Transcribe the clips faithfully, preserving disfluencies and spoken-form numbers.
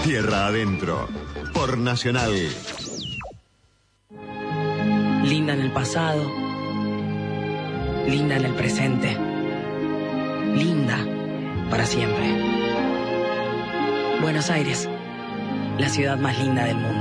Tierra Adentro, por Nacional. Linda en el pasado, linda en el presente, linda para siempre. Buenos Aires, la ciudad más linda del mundo.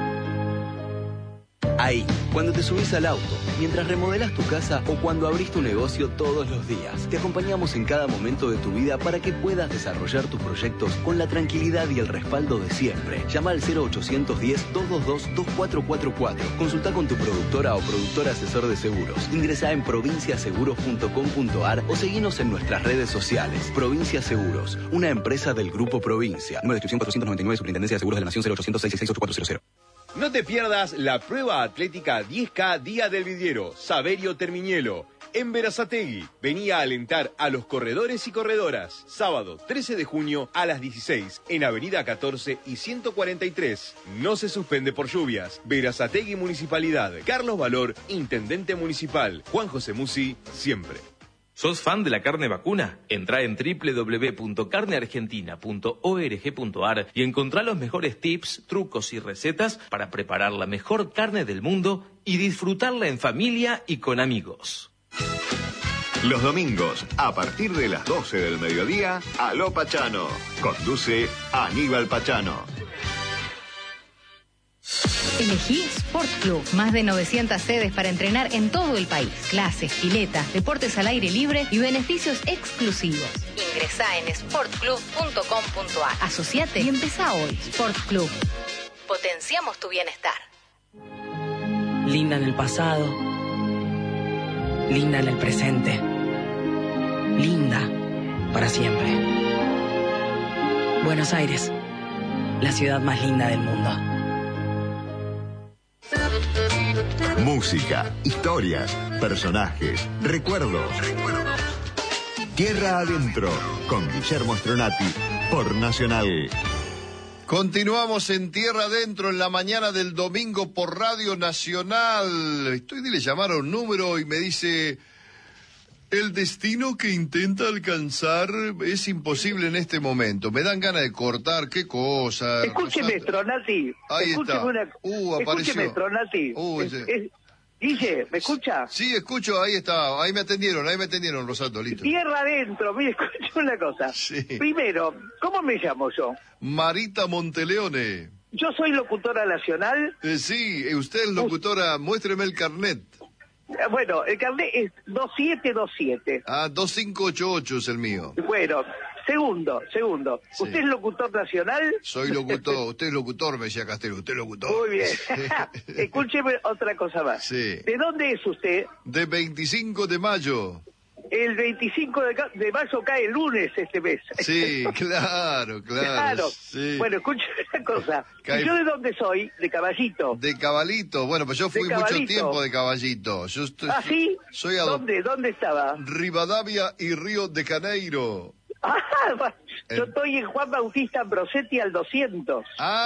Ahí, cuando te subís al auto, mientras remodelas tu casa o cuando abrís tu negocio todos los días, te acompañamos en cada momento de tu vida para que puedas desarrollar tus proyectos con la tranquilidad y el respaldo de siempre. Llama al cero ochocientos diez, doscientos veintidós, veinticuatro cuarenta y cuatro. Consulta con tu productora o productor asesor de seguros. Ingresa en provincia seguros punto com punto ar o seguinos en nuestras redes sociales. Provincia Seguros, una empresa del Grupo Provincia. Número de inscripción cuatrocientos noventa y nueve, Superintendencia de Seguros de la Nación, cero ochocientos seis seis seis ocho cuatro cero cero. No te pierdas la prueba atlética diez K Día del Vidriero, Saverio Termiñelo, en Berazategui. Vení a alentar a los corredores y corredoras. Sábado trece de junio a las dieciséis, en Avenida catorce y ciento cuarenta y tres. No se suspende por lluvias. Berazategui Municipalidad. Carlos Valor, Intendente Municipal. Juan José Musi, siempre. ¿Sos fan de la carne vacuna? Entrá en doble u doble u doble u punto carne argentina punto org punto ar y encontrá los mejores tips, trucos y recetas para preparar la mejor carne del mundo y disfrutarla en familia y con amigos. Los domingos, a partir de las doce del mediodía, Aló Pachano. Conduce Aníbal Pachano. Elegí Sport Club, más de novecientas sedes para entrenar en todo el país. Clases, piletas, deportes al aire libre y beneficios exclusivos. Ingresá en sport club punto com punto ar. Asociate y empezá hoy. Sport Club. Potenciamos tu bienestar. Linda en el pasado, linda en el presente, linda para siempre. Buenos Aires, la ciudad más linda del mundo. Música, historias, personajes, recuerdos. Tierra Adentro, con Guillermo Stronati, por Nacional. Continuamos en Tierra Adentro en la mañana del domingo por Radio Nacional. Estoy de le llamar a un número y me dice: el destino que intenta alcanzar es imposible en este momento. Me dan ganas de cortar, qué cosa. Escúcheme, Stronati. Ahí está. Una... Uh, apareció. Escúcheme, Stronati. Uh, es, es... Guille, ¿me escucha? Sí, escucho, ahí está. Ahí me atendieron, ahí me atendieron, Rosato, listo. Tierra Adentro, mire, escuche una cosa. Sí. Primero, ¿cómo me llamo yo? Marita Monteleone. Yo soy locutora nacional. Eh, sí, usted es locutora, muéstreme el carnet. Bueno, el carnet es dos siete dos siete. Ah, dos cinco ocho ocho es el mío. Bueno, segundo, segundo. Sí. ¿Usted es locutor nacional? Soy locutor, usted es locutor, me decía Castelo, usted es locutor. Muy bien. Escúcheme otra cosa más. Sí. ¿De dónde es usted? De veinticinco de mayo. El veinticinco de, de mayo cae el lunes este mes. Sí, claro, claro. Claro. Sí. Bueno, escúcheme una cosa. Cae... ¿Y yo de dónde soy? De Caballito. De Caballito. Bueno, pues yo fui mucho tiempo de Caballito. Yo estoy, ¿Ah, sí? Soy a ¿Dónde? ¿Dónde estaba? Rivadavia y Río de Janeiro. Ah, yo estoy en Juan Bautista Ambrosetti al doscientos.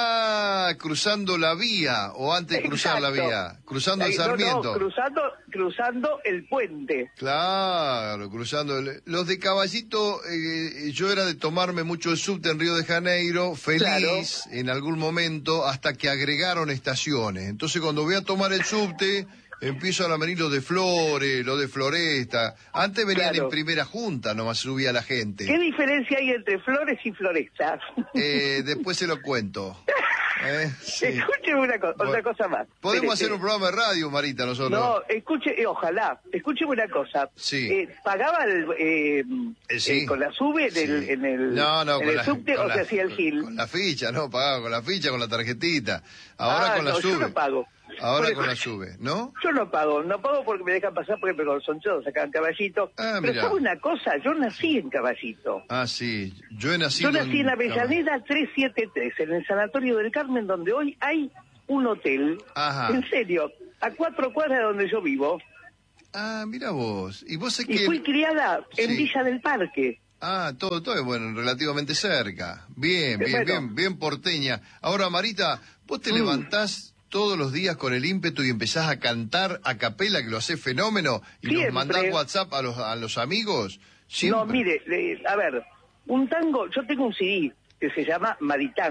Ah, cruzando la vía, o antes de cruzar la vía, cruzando el Sarmiento. No, no, cruzando, cruzando el puente. Claro, cruzando el... Los de Caballito, eh, yo era de tomarme mucho el subte en Río de Janeiro, feliz claro. En algún momento, hasta que agregaron estaciones. Entonces cuando voy a tomar el subte... Empiezo a venir los de Flores, los de Floresta. Antes venían claro. En primera junta, nomás subía la gente. ¿Qué diferencia hay entre Flores y Floresta? Eh, después se lo cuento. Eh, sí. Escúcheme una cosa, bueno, otra cosa más. Podemos Espérate. hacer un programa de radio, Marita, nosotros. No, escuche, eh, ojalá. Escúcheme una cosa. Sí. Eh, ¿Pagaba el, eh, eh, sí. eh, con la sube en sí. el, en el, no, no, en con el la, subte o la, se hacía el gil? Con, con la ficha, no, pagaba con la ficha, con la tarjetita. Ahora ah, con la no, sube. Yo no pago. Ahora Por con eso, la sube, ¿no? Yo no pago, no pago porque me dejan pasar porque con Sonchado sacan Caballito. Ah, pero mirá. ¿sabe una cosa? Yo nací en Caballito. Ah, sí. Yo he nacido Yo nací en, en Avellaneda trescientos setenta y tres, en el Sanatorio del Carmen, donde hoy hay un hotel. Ajá. En serio, a cuatro cuadras de donde yo vivo. Ah, mira vos. Y vos sé y que... fui criada en sí. Villa del Parque. Ah, todo, todo es bueno, relativamente cerca. Bien, bien, bueno. bien, bien porteña. Ahora, Marita, vos te mm. levantás todos los días con el ímpetu y empezás a cantar a capela, que lo haces fenómeno, y Siempre. nos mandás WhatsApp a los, a los amigos. Siempre. No, mire, eh, a ver, un tango, yo tengo un C D que se llama Maritango.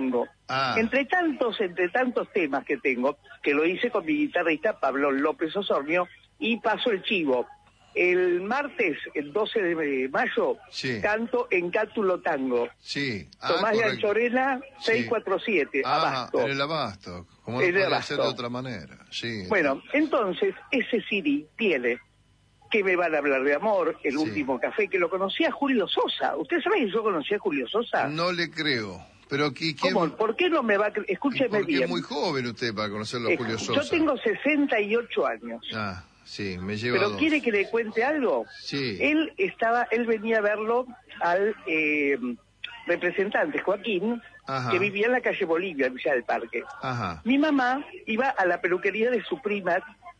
Ah. Entre tantos, entre tantos temas que tengo, que lo hice con mi guitarrista Pablo López Osornio, y paso el chivo. El martes, el doce de mayo, sí. canto en Cátulo Tango. Sí. Ah, Tomás correcto. de Anchorena, seiscientos cuarenta y siete, Ah, Abasto. en el Abasto. Como no En el podía Abasto. ser de otra manera. Sí. Bueno, entonces, ese C D tiene que me van a hablar de amor, el Sí. último café, que lo conocía Julio Sosa. ¿Usted sabe que yo conocía a Julio Sosa? No le creo. Pero ¿qué, qué... ¿Cómo? ¿Por qué no me va a cre- Escúcheme Porque bien. es muy joven usted para conocerlo a Eh, Julio Sosa. Yo tengo sesenta y ocho años. Ah, sí, me lleva ¿Pero dos. quiere que le cuente algo? Sí. Él estaba, él venía a verlo al eh, representante Joaquín, Ajá. que vivía en la calle Bolivia, en Villa del Parque. Ajá. Mi mamá iba a la peluquería de su prima,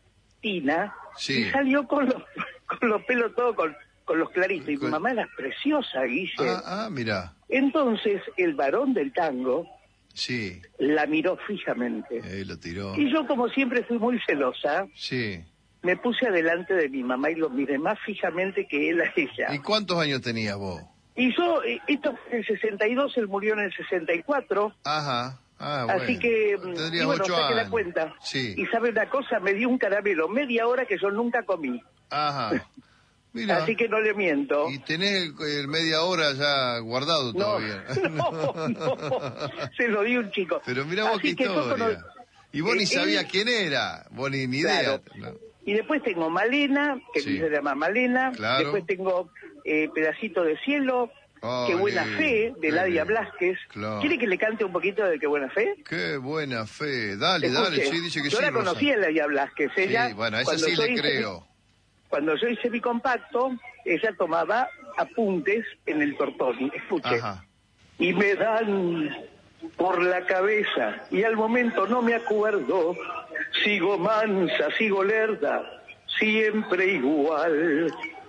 Tina, Sí. y salió con los, con los pelos todos, con, con los claritos. Y Con- mi mamá era preciosa, Guille. Ah, ah, mira. Entonces, el varón del tango Sí. la miró fijamente. Ahí lo tiró. Y yo, como siempre, fui muy celosa. Sí. Me puse adelante de mi mamá y lo miré más fijamente que él a ella. ¿Y cuántos años tenías vos? Y yo, eh, esto fue en el sesenta y dos, él murió en el sesenta y cuatro. Ajá. Ah, bueno. Así que, mm, Tendrías y bueno, ocho saqué la años. cuenta. Sí. Y sabe una cosa, me dio un caramelo, media hora que yo nunca comí. Ajá. Mira. Así que no le miento. Y tenés el, el media hora ya guardado No, todavía. no, no, se lo di un chico. Pero mira vos Así qué que yo historia. cono- Y vos eh, ni sabías él- quién era. Vos ni, ni Claro. idea. No. Y después tengo Malena, que Sí. se llama Malena. Claro. Después tengo eh, Pedacito de Cielo, Oh, Qué Buena lindo, Fe, de qué Ladia lindo. Blasquez. Claro. ¿Quiere que le cante un poquito de Qué Buena Fe? Qué buena fe. Dale, dale. Escuche, Sí, dice que yo sí. la Rosa. conocí a Ladia Blasquez. Ella, Sí, bueno, a esa cuando sí yo le hice creo. mi- cuando yo hice mi compacto, ella tomaba apuntes en el Tortoni. Escuche. Ajá. Y me dan por la cabeza y al momento no me acuerdo, sigo mansa, sigo lerda, siempre igual,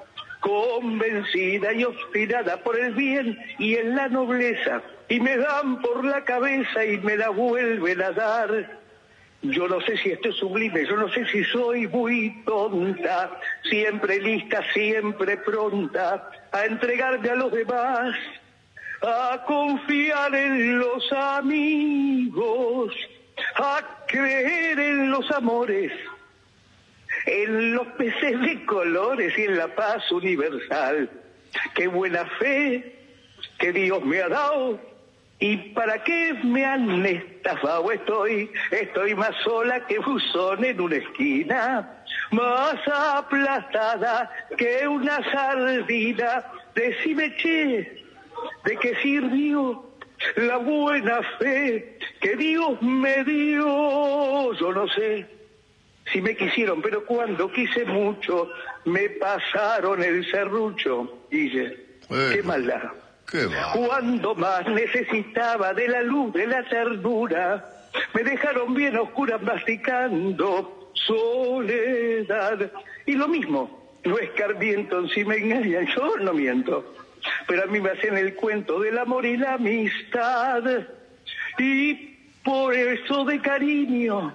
convencida y obstinada por el bien y en la nobleza, y me dan por la cabeza y me la vuelven a dar. Yo no sé si esto es sublime, yo no sé si soy muy tonta, siempre lista, siempre pronta a entregarme a los demás, a confiar en los amigos, a creer en los amores, en los peces de colores y en la paz universal. Qué buena fe que Dios me ha dado, y para qué me han estafado. Estoy, estoy más sola que buzón en una esquina, más aplastada que una sardina. Decime, che, ¿de qué sirvió la buena fe que Dios me dio? Yo no sé si me quisieron, pero cuando quise mucho, me pasaron el serrucho. Guille, Bueno, qué maldad. Qué va. Cuando más necesitaba de la luz, de la ternura, me dejaron bien oscuras masticando soledad. Y lo mismo, no escarmiento si me engañan, yo no miento. Pero a mí me hacen el cuento del amor y la amistad. Y por eso de cariño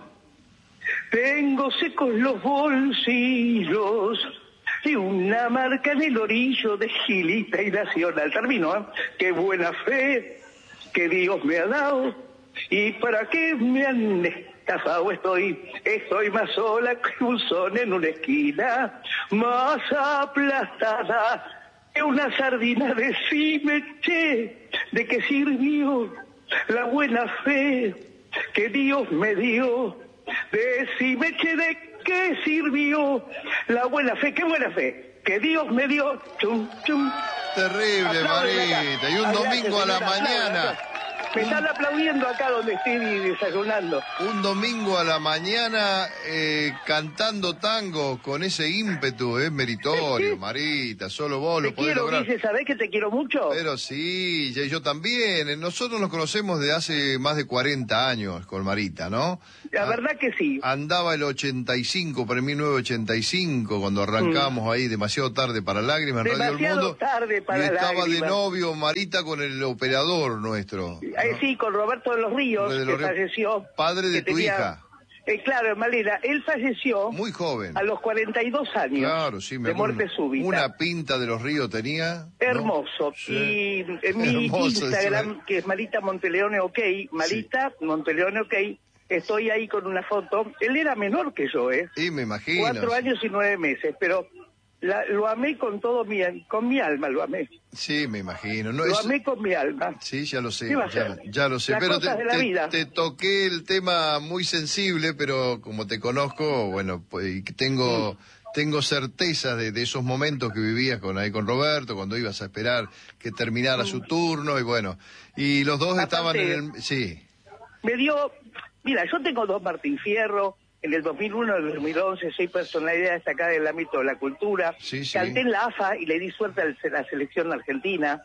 tengo secos los bolsillos y una marca en el orillo de Gilita y Nacional. Termino, ¿eh? Qué buena fe que Dios me ha dado, y para qué me han estafado. Estoy, estoy más sola que un son en una esquina, más aplastada que una sardina. Decime, che, ¿de qué sirvió la buena fe que Dios me dio? Decime, che, ¿de qué sirvió la buena fe? ¿Qué buena fe que Dios me dio? Chum, chum. Terrible, Aplauden acá. Marita. Y un Ah, domingo gracias, a la señora, mañana. aplauden. Me están aplaudiendo acá donde estoy desayunando. Un domingo a la mañana eh, cantando tango con ese ímpetu, es meritorio, Marita, solo vos lo Te podés quiero, lograr. Guille, ¿sabés que te quiero mucho? Pero sí, y yo también. Eh, Nosotros nos conocemos de hace más de cuarenta años con Marita, ¿no? La Ah, verdad que sí. Andaba el ochenta y cinco, para mil novecientos ochenta y cinco, cuando arrancamos ahí demasiado tarde para Lágrimas en Radio El Demasiado Mundo. tarde para y estaba Lágrimas. de novio Marita con el operador nuestro. ¿no? Eh, sí, con Roberto de los Ríos, De que los Ríos, falleció. padre de que tu tenía- hija. Eh, claro, Malena, él falleció... Muy joven. A los cuarenta y dos años. Claro, sí, me de muerte acuerdo. súbita. Una pinta de los ríos tenía. Hermoso. ¿No? Sí. Y en mi Hermoso, Instagram, sí. que es Marita Monteleone OK, Marita sí. Monteleone OK, estoy ahí con una foto. Él era menor que yo, ¿eh? Sí, me imagino. Cuatro años y nueve meses, pero la, lo amé con todo mi, con mi alma, lo amé. Sí, me imagino. No, lo es... amé con mi alma. Sí, ya lo sé, ¿Qué va a ya, ser? ya lo sé. Las pero cosas te, de la te, vida. te toqué el tema muy sensible, pero como te conozco, bueno, pues tengo... Mm. Tengo certeza de, de esos momentos que vivías con ahí con Roberto, cuando ibas a esperar que terminara mm. su turno, y bueno, y los dos Aparte, estaban en el... Sí. Me dio... Mira, yo tengo dos Martín Fierro, en el dos mil uno, en el dos mil once, soy personalidad destacada en el ámbito de la cultura. Sí, sí. Canté en la A F A y le di suerte a la selección argentina.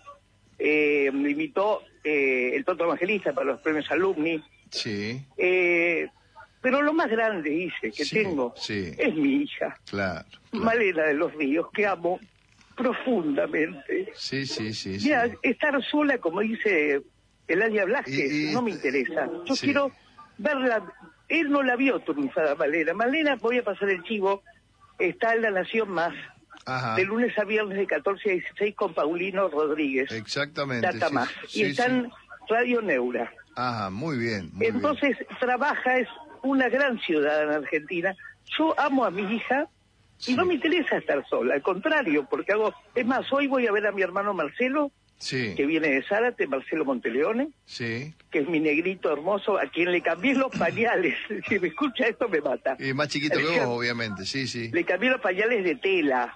Eh, me invitó eh, el Toto Evangelista para los premios Alumni. Sí. Eh... Pero lo más grande, hice, que sí, tengo, sí. es mi hija. Claro, claro. Malena de los Ríos, que amo profundamente. Sí, sí, sí. Mira, sí. estar sola, como dice Eladia Blasquez, y, y, no me interesa. Yo sí. quiero verla. Él no la vio triunfada, Malena. Malena, voy a pasar el chivo, está en La Nación Más. Ajá. De lunes a viernes de catorce a dieciséis con Paulino Rodríguez. Exactamente. Data sí, Más. Sí, y está en sí. Radio Neura. Ajá, muy bien. Muy Entonces, bien. trabaja, es una gran ciudad en Argentina. Yo amo a mi hija y sí. no me interesa estar sola, al contrario, porque hago... Es más, hoy voy a ver a mi hermano Marcelo, sí. que viene de Zárate, Marcelo Monteleone, sí. que es mi negrito hermoso, a quien le cambié los pañales. Si me escucha esto me mata. Y más chiquito que vos, obviamente, sí, sí. Le cambié los pañales de tela.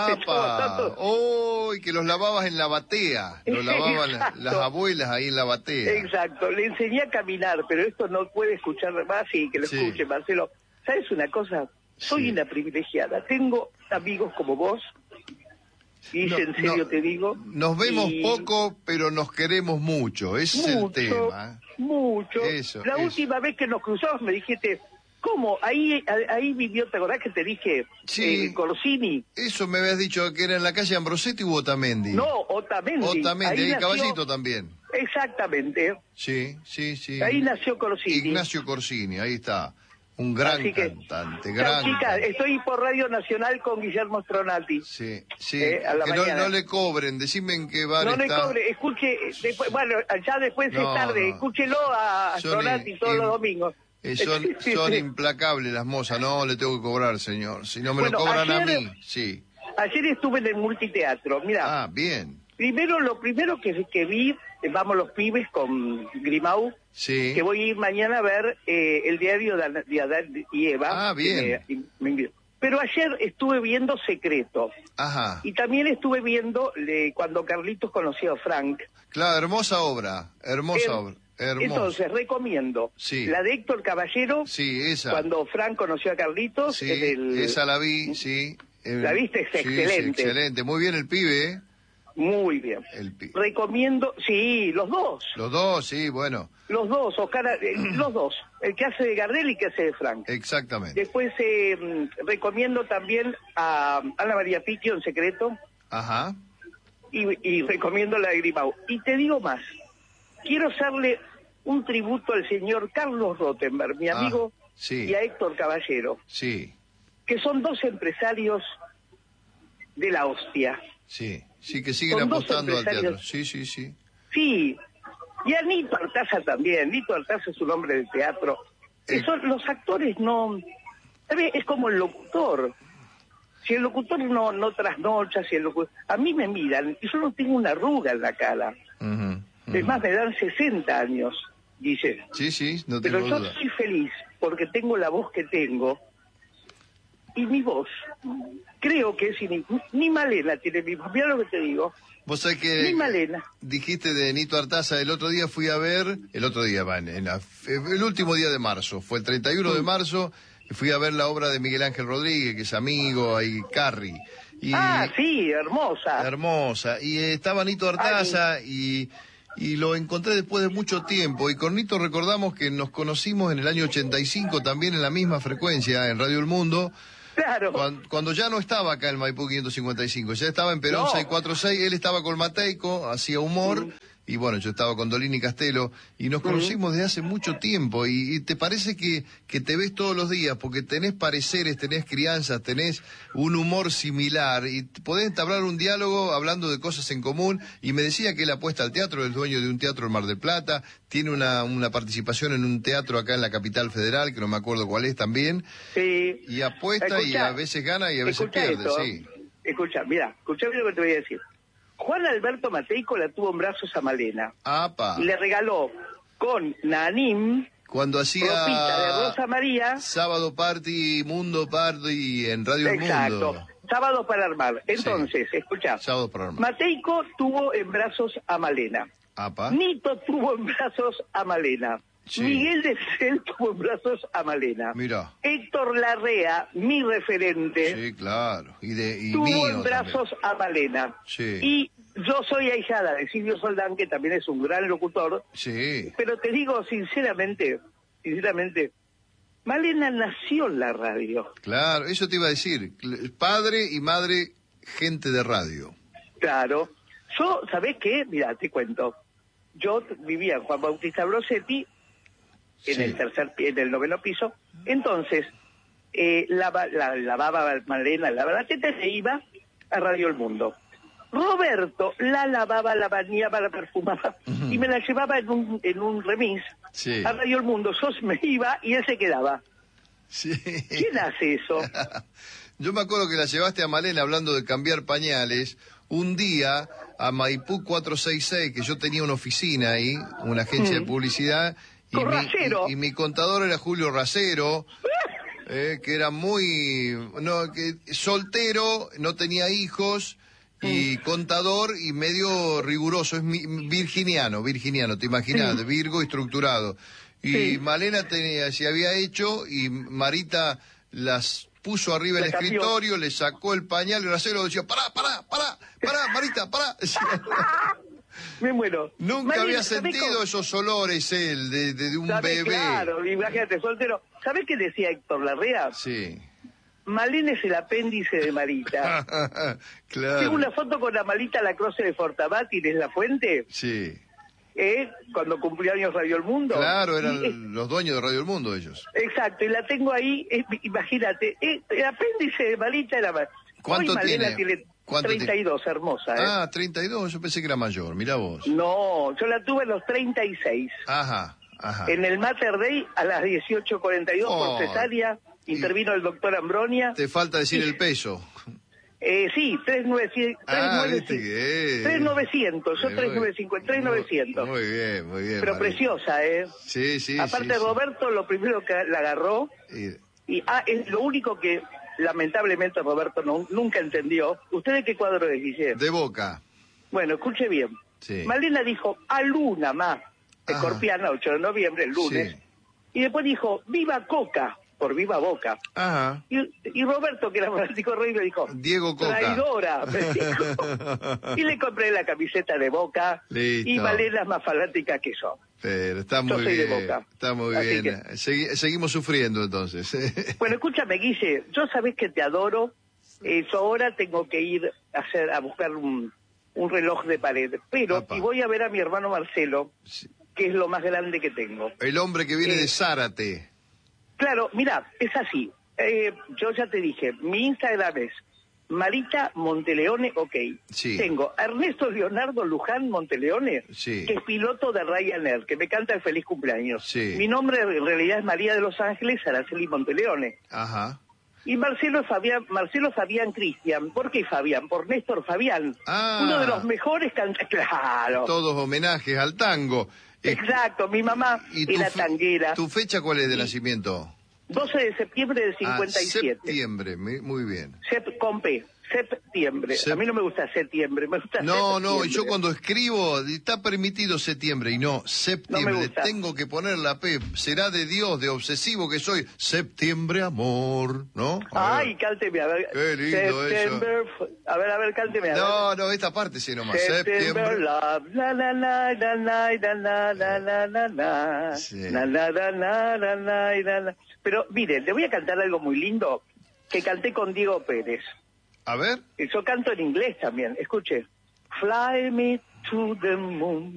¡Apa! ¡Oh! Y que los lavabas en la batea. Los lavaban la, las abuelas ahí en la batea. Exacto. Le enseñé a caminar, pero esto no puede escuchar más y que lo sí. escuche, Marcelo. ¿Sabes una cosa? Soy sí. una privilegiada. Tengo amigos como vos. Y no, en serio no, te digo. Nos vemos y... poco, pero nos queremos mucho. Ese es el tema. Mucho. Eso, la eso. última vez que nos cruzamos me dijiste... ¿Cómo? Ahí ahí vivió, ¿te acordás que te dije? Sí. Eh, Corsini. Eso me habías dicho que era en la calle Ambrosetti u Otamendi. No, Otamendi. Otamendi, ahí, ahí nació... Caballito también. Exactamente. Sí, sí, sí. Ahí nació Corsini. Ignacio Corsini, ahí está. Un gran que, cantante, gran chica, cantante. Estoy por Radio Nacional con Guillermo Stronati. Sí, sí. Eh, a la que no, no le cobren, decime en qué bar no está. No le cobre, escuche, después, bueno, ya después no, es tarde, no. escúchelo a Stronati in, todos in, los domingos. Eh, son, son implacables las mozas, no le tengo que cobrar, señor. Si no me bueno, lo cobran ayer, a mí, sí. Ayer estuve en el multiteatro, mira. Ah, bien. Primero, lo primero que, que vi, vamos los pibes con Grimau, sí. que voy a ir mañana a ver eh, el diario de, de Adán y Eva. Ah, bien. Me, me Pero ayer estuve viendo Secreto. Ajá. Y también estuve viendo le, cuando Carlitos conoció a Frank. Claro, hermosa obra, hermosa er, obra. Hermoso. Entonces, recomiendo sí. la de Héctor Caballero, sí, esa. cuando Frank conoció a Carlitos. Sí, el... esa la vi, sí. El... La viste, es sí, excelente. Sí, excelente, muy bien el pibe, ¿eh? Muy bien. El pibe. Recomiendo, sí, los dos. Los dos, sí, bueno. Los dos, Oscar, eh, los dos. El que hace de Gardel y el que hace de Frank. Exactamente. Después eh, recomiendo también a Ana María Picchio en Secreto. Ajá. Y, y recomiendo la de Grimau. Y te digo más. Quiero hacerle un tributo al señor Carlos Rottenberg, mi amigo, ah, sí. y a Héctor Caballero. Sí. Que son dos empresarios de la hostia. Sí, sí, que siguen son apostando al teatro. Sí, sí, sí. Sí. Y a Nito Artaza también. Nito Artaza es un hombre de teatro. Eh. Que son, los actores no... ¿Sabes? Es como el locutor. Si el locutor no, no trasnocha, si el locutor... A mí me miran y yo no tengo una arruga en la cara. Uh -huh, uh Es -huh. más, me dan sesenta años, dice. Sí, sí, no tengo Pero yo duda. soy feliz porque tengo la voz que tengo. Y mi voz, creo que es... Ni, ni Malena tiene mi voz. Mira lo que te digo. Vos sabés que ni Malena. Dijiste de Nito Artaza, el otro día fui a ver, el otro día, van, en la, el último día de marzo, fue el treinta y uno mm. de marzo, y fui a ver la obra de Miguel Ángel Rodríguez, que es amigo, ahí, Carrie. Y, ah, sí, hermosa. Hermosa. Y eh, estaba Nito Artaza y, y lo encontré después de mucho tiempo. Y con Nito recordamos que nos conocimos en el año ochenta y cinco, también en la misma frecuencia, en Radio El Mundo. Claro. Cuando, cuando ya no estaba acá en Maipú quinientos cincuenta y cinco, ya estaba en Perón no. seiscientos cuarenta y seis, él estaba con Mateico, hacía humor, mm. y bueno, yo estaba con Dolini Castelo, y nos conocimos desde hace mucho tiempo, y, y te parece que, que te ves todos los días, porque tenés pareceres, tenés crianzas, tenés un humor similar, y podés entablar un diálogo hablando de cosas en común, y me decía que él apuesta al teatro, es dueño de un teatro en Mar del Plata, tiene una, una participación en un teatro acá en la Capital Federal, que no me acuerdo cuál es también, sí. y apuesta, Escucha, y a veces gana y a veces escucha pierde, esto. sí. Escucha, mira, escucha bien lo que te voy a decir. Juan Alberto Mateico la tuvo en brazos a Malena. Apa. Y le regaló con Nanim, cuando hacía ropita de Rosa María. Sábado Party, Mundo Party en Radio El Exacto. Mundo. Sábado para armar. Entonces, sí. Escuchá. Sábado para armar. Mateico tuvo en brazos a Malena. Apa. Nito tuvo en brazos a Malena. Sí. Miguel de Cel tuvo en brazos a Malena. Mira. Héctor Larrea, mi referente. Sí, claro. Y de y tuvo mío en brazos también. a Malena. Sí. Y yo soy ahijada de Silvio Soldán, que también es un gran locutor. Sí. Pero te digo sinceramente, sinceramente, Malena nació en la radio. Claro, eso te iba a decir. Padre y madre, gente de radio. Claro. Yo, ¿sabés qué? Mira, te cuento. Yo vivía en Juan Bautista Brosetti, en sí. el tercer, en el noveno piso. Entonces, eh, lava, la, lavaba Malena, lavaba la teta y se iba a Radio El Mundo. Roberto la lavaba, la bañaba, la perfumaba uh-huh. y me la llevaba en un, en un remis sí. a Radio El Mundo. Yo me iba y él se quedaba. Sí. ¿Quién hace eso? Yo me acuerdo que la llevaste a Malena hablando de cambiar pañales un día a Maipú cuatrocientos sesenta y seis, que yo tenía una oficina ahí, una agencia mm. de publicidad. Y Con mi, Racero. Y, y mi contador era Julio Racero, eh, que era muy... no que soltero, no tenía hijos, y mm. contador y medio riguroso, es mi, virginiano, virginiano, te imaginas, sí. de Virgo estructurado. Y sí. Malena tenía, se había hecho, y Marita las puso arriba el escritorio, le sacó el pañal, y Racero decía, pará, pará, pará, pará, Marita, pará. Me muero. Nunca Marita, había sentido esos olores él, de, de, de un bebé. Claro, imagínate, soltero. ¿Sabés qué decía Héctor Larrea? Sí. Malena es el apéndice de Marita. Claro. Tengo una foto con la Marita Lacroce de Fortabat y de La Fuente. Sí. ¿Eh? Cuando cumplió años Radio El Mundo. Claro, eran y, los dueños de Radio El Mundo ellos. Exacto, y la tengo ahí, eh, imagínate, eh, el apéndice de Marita era... ¿Cuánto Hoy Malena tiene? tiene treinta y dos, tiene? Hermosa, ¿eh? Ah, treinta y dos, yo pensé que era mayor, mirá vos. No, yo la tuve a los treinta y seis. Ajá, ajá. En el Mater Dei, a las dieciocho cuarenta y dos, oh, por cesárea, intervino el doctor Ambronia. Te falta decir y... el peso. Eh, sí, tres mil novecientos. Ah, viste que es. tres mil novecientos, yo tres mil novecientos, tres mil novecientos. Muy bien, muy bien. Pero María. Preciosa, ¿eh? Sí, sí, Aparte sí, Roberto, sí. lo primero que la agarró, y, y ah, es lo único que lamentablemente Roberto no, nunca entendió. ¿Usted de qué cuadro es, Guillermo? De Boca. Bueno, escuche bien. Sí. Malena dijo, a Luna más, escorpiana, ocho de noviembre, el lunes. Sí. Y después dijo, viva Coca, por viva Boca. Ajá. Y, y Roberto, que era fanático rey, le dijo, Diego Coca. Traidora, me dijo. Y le compré la camiseta de Boca. Listo. Y Malena es más fanática que yo. Pero está muy yo soy bien. de Boca. Está muy Así bien. Que... Segui seguimos sufriendo entonces. Bueno, escúchame, Guille, yo sabés que te adoro. Eh, yo ahora tengo que ir a, hacer, a buscar un, un reloj de pared. Pero, Apa. y voy a ver a mi hermano Marcelo, sí. que es lo más grande que tengo. El hombre que viene eh, de Zárate. Claro, mira, es así. Eh, yo ya te dije, mi Instagram es Marita Monteleone, ok. Sí. Tengo a Ernesto Leonardo Luján Monteleone, sí. que es piloto de Ryanair, que me canta el feliz cumpleaños. Sí. Mi nombre en realidad es María de los Ángeles Araceli Monteleone. Ajá. Y Marcelo Fabián, Marcelo Fabián Cristian. ¿Por qué Fabián? Por Néstor Fabián. Ah. Uno de los mejores cantantes. Claro. Todos homenajes al tango. Exacto, mi mamá era tanguera. ¿Tu fecha cuál es de y... nacimiento? doce de septiembre del cincuenta y siete. Ah, septiembre, muy bien. Sep, con P, septiembre. Sep... A mí no me gusta septiembre, me gusta No, septiembre. no, yo cuando escribo, está permitido septiembre, y no, septiembre. No me gusta. Tengo que poner la P, será de Dios, de obsesivo que soy. Septiembre, amor, ¿no? A Ay, cánteme, a ver. Qué lindo September, eso. A ver, a ver, cánteme. A no, ver. no, esta parte sí nomás. September, love, la la la la la la la la la la la sí. la la la la la la la la. Pero miren, le voy a cantar algo muy lindo que canté con Diego Pérez. A ver. Yo canto en inglés también, escuche. Fly me to the moon.